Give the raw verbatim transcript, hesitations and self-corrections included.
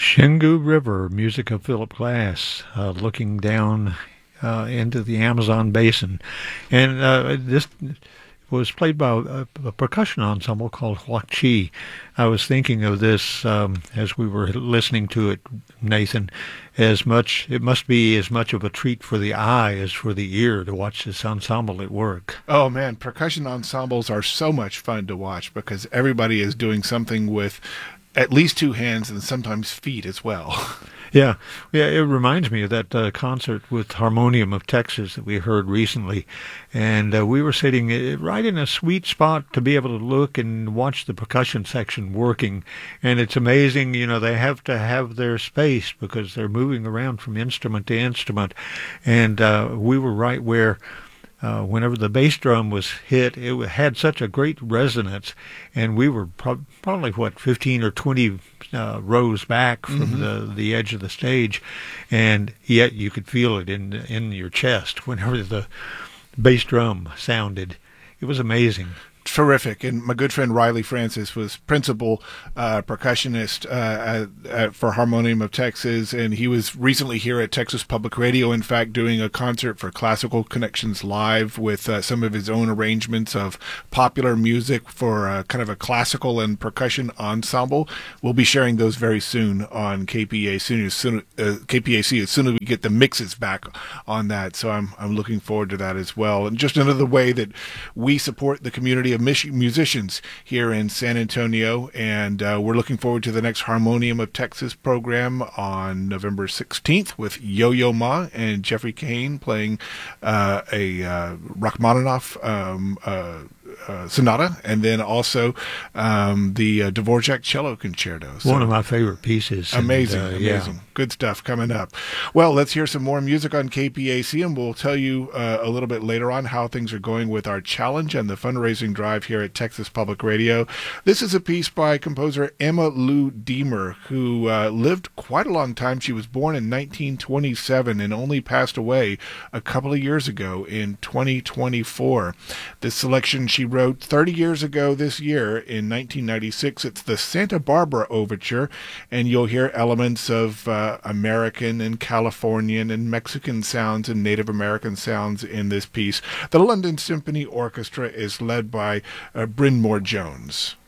Xingu River, music of Philip Glass, uh, looking down uh, into the Amazon basin. And uh, this was played by a, a percussion ensemble called Huachi. I was thinking of this um, as we were listening to it, Nathan, as much, it must be as much of a treat for the eye as for the ear to watch this ensemble at work. Oh man, percussion ensembles are so much fun to watch because everybody is doing something with at least two hands and sometimes feet as well. Yeah, yeah. It reminds me of that uh, concert with Harmonium of Texas that we heard recently, and uh, we were sitting uh, right in a sweet spot to be able to look and watch the percussion section working. And it's amazing, you know, they have to have their space because they're moving around from instrument to instrument, and uh, we were right where. Uh, whenever the bass drum was hit, it had such a great resonance, and we were pro- probably, what, fifteen or twenty uh, rows back from mm-hmm. the, the edge of the stage, and yet you could feel it in in your chest whenever the bass drum sounded. It was amazing. Terrific. And my good friend Riley Francis was principal uh, percussionist uh, at, at, for Harmonium of Texas, and he was recently here at Texas Public Radio, in fact, doing a concert for Classical Connections Live with uh, some of his own arrangements of popular music for uh, kind of a classical and percussion ensemble. We'll be sharing those very soon on K P A C, as soon, uh, K P A C as soon as we get the mixes back on that. So I'm I'm looking forward to that as well. And just another way that we support the community of musicians here in San Antonio, and uh, we're looking forward to the next Harmonium of Texas program on November sixteenth with Yo-Yo Ma and Jeffrey Kane playing uh, a uh, Rachmaninoff um, uh, uh, sonata, and then also um, the uh, Dvorak cello concerto. So, one of my favorite pieces. Amazing, and, uh, amazing. Yeah. Good stuff coming up. Well, let's hear some more music on K P A C, and we'll tell you uh, a little bit later on how things are going with our challenge and the fundraising drive here at Texas Public Radio. This is a piece by composer Emma Lou Deemer, who uh, lived quite a long time. She was born in nineteen twenty-seven and only passed away a couple of years ago in twenty twenty-four. This selection she wrote thirty years ago this year in nineteen ninety-six. It's the Santa Barbara Overture, and you'll hear elements of uh, American and Californian and Mexican sounds and Native American sounds in this piece. The London Symphony Orchestra is led by uh, Bryn Mawr Jones.